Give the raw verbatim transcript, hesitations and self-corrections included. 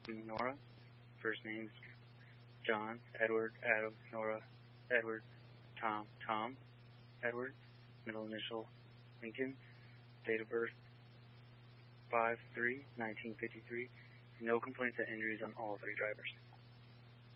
Nora. First names John, Edward, Adam, Nora, Edward, Tom, Tom, Edward. Middle initial Lincoln. Date of birth five three nineteen fifty-three. No complaints or injuries on all three drivers.